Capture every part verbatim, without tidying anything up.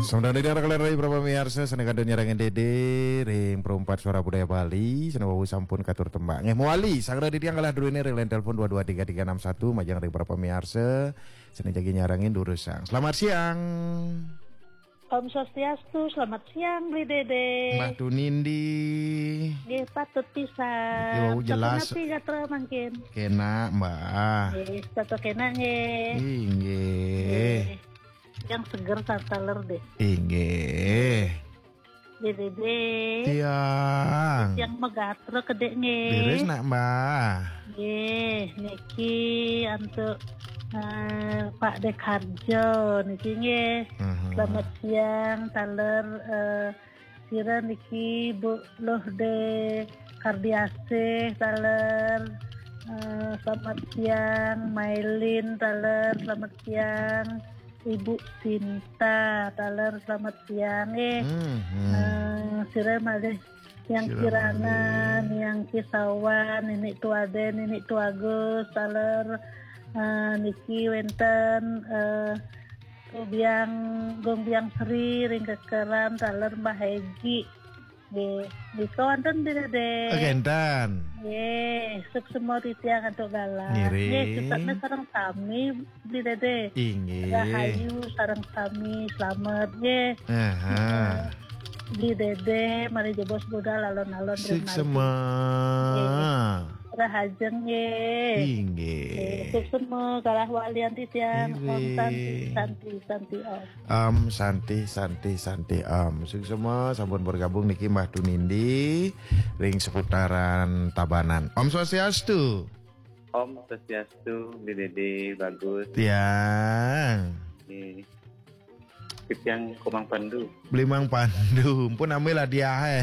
Saudara dari arah rai berapa miarsa senekan nyarangin dede ring perempat suara budaya Bali senawawu sampun katur tembak ngeh muali sagra di tiang kalah dulu ini ring lain telepon dua dua tiga tiga enam satu majang ring berapa miarsa sene jagi nyarangin durusang. Selamat siang. Om Swastiastu, selamat siang Bli Dede. Mbah Tunindi. Nggih patut pisan. Ieu wau jelas. Tapi gatra mangkin. Kena Mbah. Nggih, tato kena nggih. Inggih. Yang seger santaler deh. Inggih. Bli Dede. Tiang. Yang megatra kedek nggih. Deres nak Mbah. Nggih, niki antuk Uh, Pak Dekarjo niki nggih. Uh-huh. Selamat siang taler uh, sira niki Bu Loh de Kardiase taler uh, selamat siang Mailin taler selamat siang Ibu Sinta taler selamat siang eh uh-huh. uh, sira malih yang Kirana yang Kisawan Nenek Tuade Nenek Tuagus taler Uh, niki wenten uh, biang gong biang Sri ring kekeran taler Mbah Hegi nggih niko wonten Dede Agendan nggih suk semua titiang antuk galah nggih kita sareng sami Dede inggih rahayu sareng sami slamet nggih aha Bli Dede mari jebos budal alon-alon sik semua rahajeng nggih. Inggih. Suk semua kalah walian titiang Om Santi Santi Santi Om. Om Santi Santi Santi Om. Suk semua sampun bergabung niki Mbah Tunindi ring seputaran Tabanan. Om Swastiastu. Om Swastiastu, Dede bagus. Tiang. Nih. Yang Komang Pandu. Beli Mang Pandu, pun ambil dia he.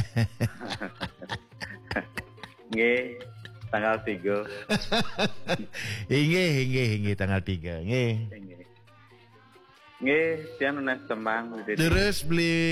Nggih, tanggal tiga. Inggih, inggih, inggih tanggal tiga. Nggih. Nggih. Nggih, siang nunas tembang terus beli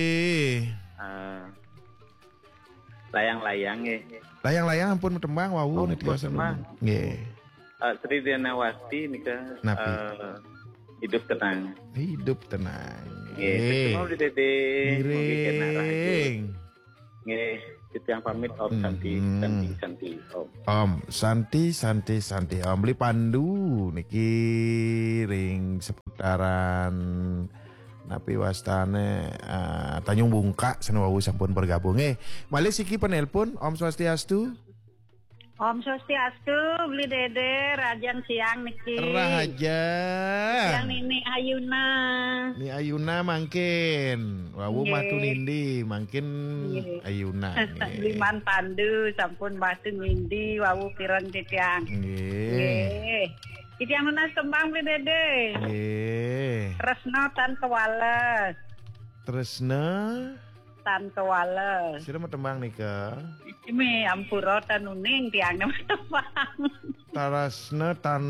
uh, layang-layang nggih. Layang-layang ampun tembang wawu oh, nih tiasa nggih. Uh, Sri Dianawati nika uh, hidup tenang. Hidup tenang. Nggih, semua Dede. Ngiring. Nggih, yang pamit Om Santi, hmm. Santi, Santi, Om. Om Santi, Santi, Santi, Om beli pandu niki ring seputaran napi wastane uh, Tanjung Bungka senawawu sampun bergabung eh. Malih siki penelpon Om Swastiastu. Om Swastiastu, Bli Dede, Rajan siang niki. Raja. Yang Nini Ayuna. Ni Ayuna mangkin. Wawu Mbah Tunindi mangkin Ayuna. Liman Pandu sampun Mbah Tunindi wawu pirang titiang. Nggih. Titiang nunas tembang Bli Dede. Nggih. Tresno tan kewales. Tresna tan kewales. Sira mau tembang nika. Ini ampura tan uning tiangnya mau tembang. Tarasna tan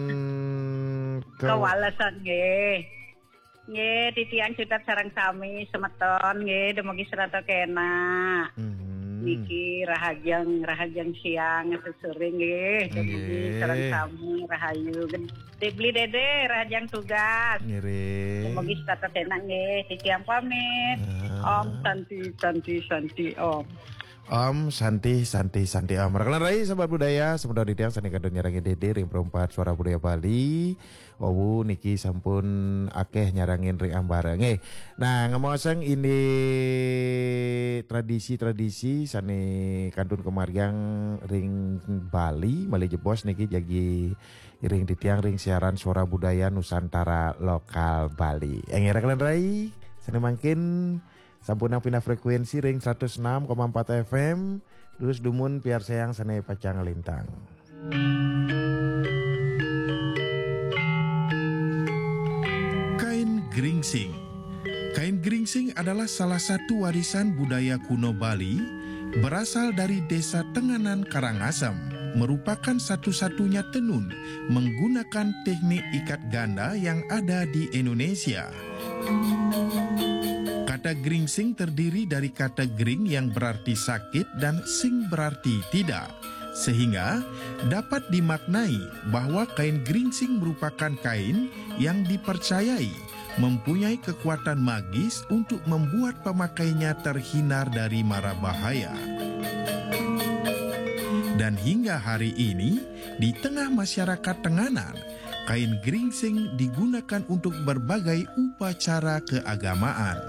ke... kewalesan nggih. Nggih titiang sudah sareng sami semeton nggih dumugi serata kena. Mm-hmm. Niki rahajeng rahajeng siang sesering nggih dumugi sareng sami rahayu gede Bli Dede rahajeng tugas. Ngiring. Dumugi serata kena nggih titiang pamit. Ah. Om Santi Santi Santi Om. Om Santi Santi Santi Om. Rekanan rai sahabat budaya semoga di tiang sani kadon nyarangi Dede ring perempat suara budaya Bali. Wawu niki sampun akeh nyarangin ring ambara nggih. Nah ngomong ini tradisi-tradisi sani kantun kemaryang ring Bali Bali jebos niki jagi ring di tiang ring siaran suara budaya Nusantara lokal Bali. Yang rekanan rai sani mangkin sampuna pindah frekuensi ring seratus enam koma empat F M. Terus dumun piar sayang sanai pacang lintang. Kain geringsing. Kain geringsing adalah salah satu warisan budaya kuno Bali, berasal dari desa Tenganan Karangasem, merupakan satu-satunya tenun menggunakan teknik ikat ganda yang ada di Indonesia. Kata geringsing terdiri dari kata gering yang berarti sakit dan sing berarti tidak. Sehingga dapat dimaknai bahwa kain geringsing merupakan kain yang dipercayai mempunyai kekuatan magis untuk membuat pemakainya terhindar dari mara bahaya. Dan hingga hari ini, di tengah masyarakat Tenganan, kain geringsing digunakan untuk berbagai upacara keagamaan.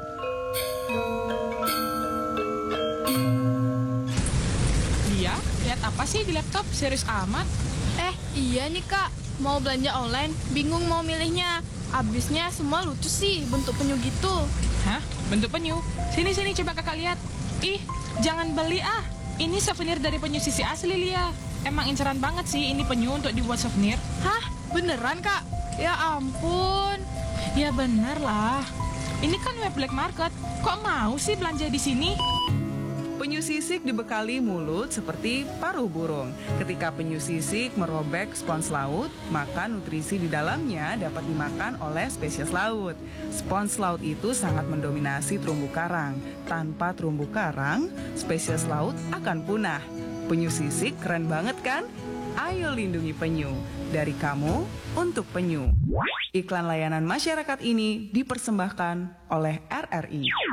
Dia, lihat apa sih di laptop? Serius amat? Eh, iya nih Kak. Mau belanja online, bingung mau milihnya. Abisnya semua lucu sih, bentuk penyu gitu. Hah? Bentuk penyu? Sini-sini coba kakak lihat. Ih, jangan beli ah. Ini souvenir dari penyu sisi asli, Lia. Emang inceran banget sih ini penyu untuk dibuat souvenir. Hah? Beneran Kak? Ya ampun. Ya bener lah. Ini kan web black market. Kok mau sih belanja di sini? Penyu sisik dibekali mulut seperti paruh burung. Ketika penyu sisik merobek spons laut, maka nutrisi di dalamnya dapat dimakan oleh spesies laut. Spons laut itu sangat mendominasi terumbu karang. Tanpa terumbu karang, spesies laut akan punah. Penyu sisik keren banget kan? Ayo lindungi penyu. Dari kamu untuk penyu. Iklan layanan masyarakat ini dipersembahkan oleh R R I.